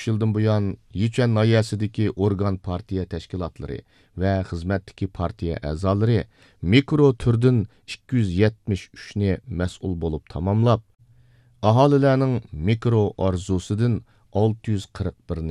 yildan buyon Yichuan nahiyasidagi organ partiya tashkilotlari va xizmatdagi partiya a'zolari mikro turdan 273 ni mas'ul bo'lib tamomlab, aholilarning mikro orzusidan 641 ni